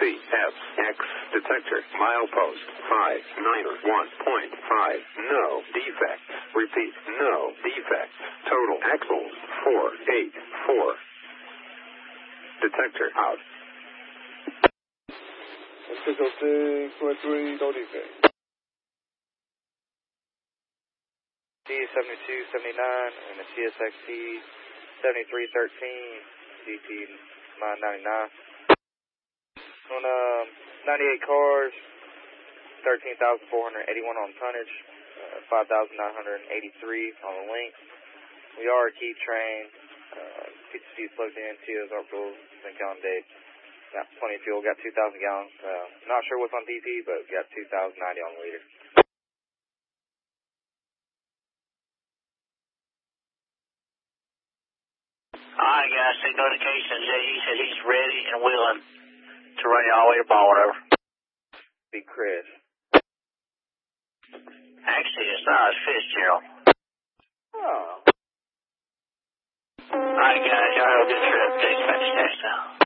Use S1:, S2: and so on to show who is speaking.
S1: CSX detector, milepost 591.5, no defects. Repeat, no defects. Total axles 484. Detector out.
S2: Official 623, no defect.
S3: D7279 and the CSXT 7313, DT 999. On 98 cars, 13,481 on tonnage, 5,983 on the length. We are a key train. PTC's plugged in, TO's orbital, been counting days. Got plenty of fuel, got 2,000 gallons. Not sure what's on DP, but got 2,090 on the liter.
S4: Alright guys, take notifications. He said he's ready and willing to run you all the way to Baltimore.
S3: Big Chris.
S4: Actually, it's not, it's Fitzgerald.
S3: Oh.
S4: Alright guys, y'all have a good trip. Thanks, Spanish Next time.